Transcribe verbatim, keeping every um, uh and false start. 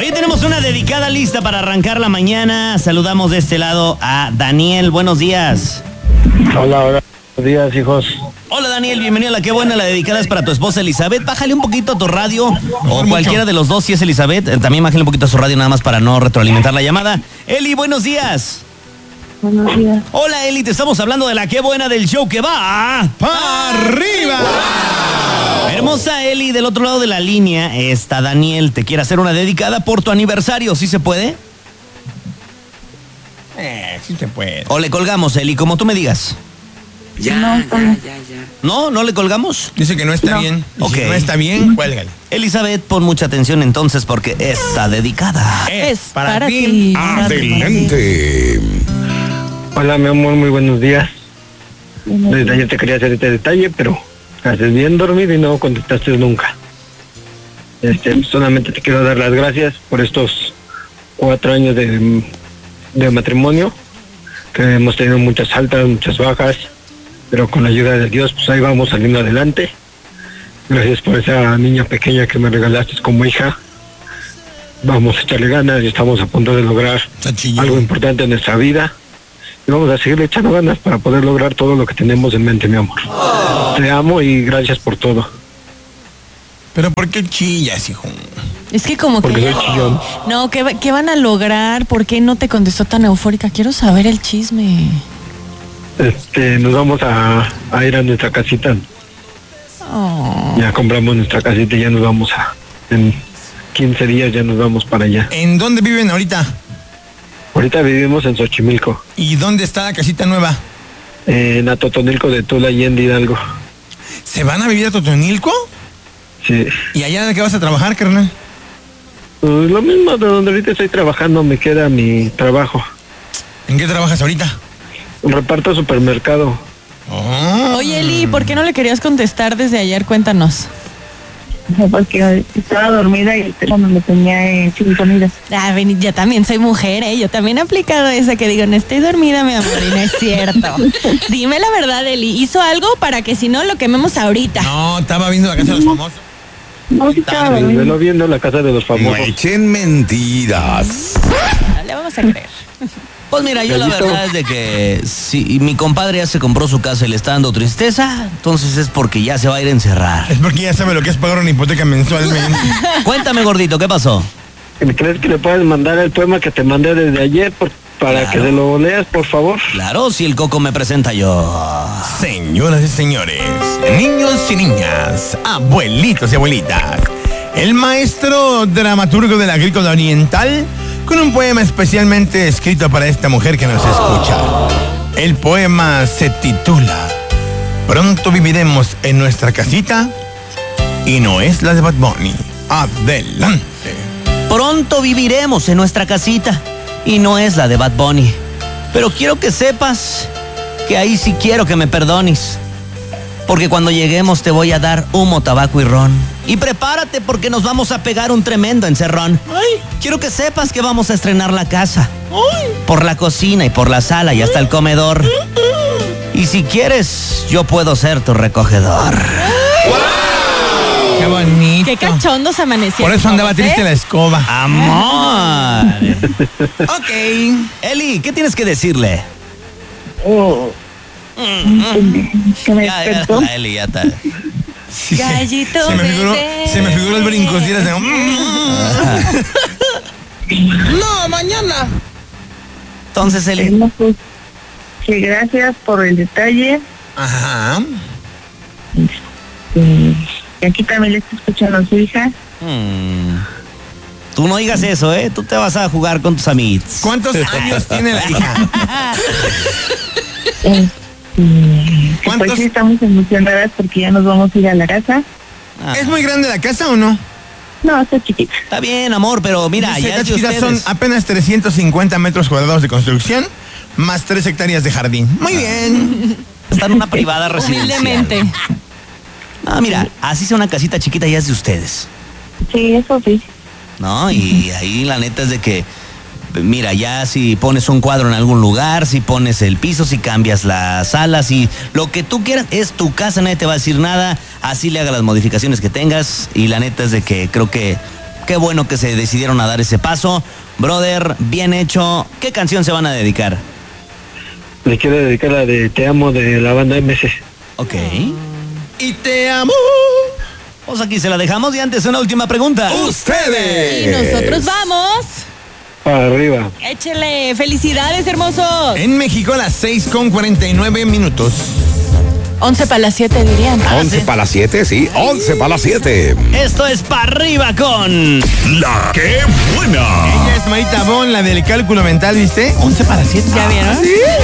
Oye, tenemos una dedicada lista para arrancar la mañana. Saludamos de este lado a Daniel. Buenos días. Hola, hola. Buenos días, hijos. Hola, Daniel. Bienvenido a La Qué Buena. La dedicada es para tu esposa Elizabeth. Bájale un poquito a tu radio. O cualquiera de los dos, si es Elizabeth. Eh, También bájale un poquito a su radio nada más para no retroalimentar la llamada. Eli, buenos días. Buenos días. Hola, Eli. Te estamos hablando de La Qué Buena del show que va ¡para arriba! Wow. Hermosa Eli, del otro lado de la línea está Daniel. Te quiere hacer una dedicada por tu aniversario. ¿Sí se puede? Eh, sí se puede. O le colgamos, Eli, como tú me digas. Ya, no, ya, ya, ya. ¿No? ¿No le colgamos? Dice que no está No. bien. Y Ok. Si no está bien, cuélgale. Elizabeth, pon mucha atención entonces porque está dedicada. Es para, para ti. ti. Adelante. Hola, mi amor, muy buenos días. Desde ayer te quería hacer este detalle, pero haces bien dormido y no contestaste nunca. Este, solamente te quiero dar las gracias por estos cuatro años de, de matrimonio, que hemos tenido muchas altas, muchas bajas, pero con la ayuda de Dios, pues ahí vamos saliendo adelante. Gracias por esa niña pequeña que me regalaste como hija. Vamos a echarle ganas y estamos a punto de lograr Chachillo. algo importante en nuestra vida. Y vamos a seguirle echando ganas para poder lograr todo lo que tenemos en mente, mi amor. Te amo y gracias por todo. Pero ¿por qué chillas, hijo? Es que como Porque que... soy chillón. No, ¿qué, va- ¿qué van a lograr? ¿Por qué no te contestó tan eufórica? Quiero saber el chisme. Este, nos vamos a, a ir a nuestra casita. Oh. Ya compramos nuestra casita y ya nos vamos a... En quince días ya nos vamos para allá. ¿En dónde viven ahorita? Ahorita vivimos en Xochimilco, ¿Y dónde está la casita nueva? en Atotonilco de Tula y en Hidalgo. ¿Se van a vivir a Totonilco? Sí. ¿Y allá de qué vas a trabajar, carnal? Pues lo mismo de donde ahorita estoy trabajando, me queda mi trabajo. ¿En qué trabajas ahorita? Reparto supermercado. Oh. Oye, Eli, ¿por qué no le querías contestar desde ayer? Cuéntanos. Porque estaba dormida y el teléfono lo tenía en sincronía. Ah, ven, yo también soy mujer, ¿eh? Yo también he aplicado esa que digo, no estoy dormida, mi amor, y no es cierto. Dime la verdad, Eli. ¿Hizo algo para que si no lo quememos ahorita? No, estaba viendo la casa de los famosos. No, sí estaba Me dormida. lo viendo la casa de los famosos. echen mentiras. No le vamos a creer. Pues mira, yo la Bellito. verdad es de que si mi compadre ya se compró su casa y le está dando tristeza, entonces es porque ya se va a ir a encerrar. Es porque ya sabe lo que es pagar una hipoteca mensualmente. Cuéntame, gordito, ¿qué pasó? ¿Crees que le puedes mandar el poema que te mandé desde ayer por- para Claro. que se lo leas, por favor? Claro, si el coco me presenta yo. Señoras y señores, niños y niñas, abuelitos y abuelitas, el maestro dramaturgo del Agrícola Oriental con un poema especialmente escrito para esta mujer que nos escucha. El poema se titula Pronto viviremos en nuestra casita y no es la de Bad Bunny. Adelante. Pronto viviremos en nuestra casita y no es la de Bad Bunny. Pero quiero que sepas que ahí sí quiero que me perdones. Porque cuando lleguemos te voy a dar humo, tabaco y ron. Y prepárate porque nos vamos a pegar un tremendo encerrón. Quiero que sepas que vamos a estrenar la casa. Por la cocina y por la sala y hasta el comedor. Y si quieres, yo puedo ser tu recogedor. Qué bonito. Qué cachondos amanecieron. Por eso andaba todos, ¿eh? triste la escoba. ¡Amor! Ok. Eli, ¿qué tienes que decirle? Oh, que me Ya, ya, despertó. la Eli, ya está. Sí, Gallito se me figuró, bebé. se me figuró el brinco. Si era de- No, mañana. Entonces, Eli, No, pues, que gracias por el detalle. Ajá. Y y aquí también le está escuchando a su hija. mm, tú no digas eso, ¿eh? Tú te vas a jugar con tus amigos. ¿Cuántos años tiene la hija? Eh, y que ¿Cuántos? pues sí estamos emocionadas porque ya nos vamos a ir a la casa. Ah, ¿Es muy grande la casa o no? No, está chiquita. está bien, amor, pero mira, Dice, ya las es de chiquitas son ustedes. apenas trescientos cincuenta metros cuadrados de construcción, más tres hectáreas de jardín. Muy bien. Está en una privada residencial. Humildemente. Ah, mira, así sea una casita chiquita ya es de ustedes, Sí, eso sí. ¿no? Y ahí la neta es de que, mira, ya si pones un cuadro en algún lugar, si pones el piso, si cambias las salas, si lo que tú quieras, es tu casa, nadie te va a decir nada, así le haga las modificaciones que tengas y la neta es de que creo que qué bueno que se decidieron a dar ese paso. Brother, bien hecho. ¿Qué canción se van a dedicar? Le quiero dedicar la de Te Amo de la banda M C. Ok. Y te amo. Pues aquí se la dejamos y antes una última pregunta. Ustedes. Y nosotros vamos. Para arriba. Échele. Felicidades, hermosos. En México a las seis con cuarenta y nueve minutos. once para las siete dirían. once para las siete, sí. once para las siete. Esto es Pa' Arriba con... La que buena. Ella es Marita Bon, la del cálculo mental, ¿viste? once para las siete. ¿Ya vieron?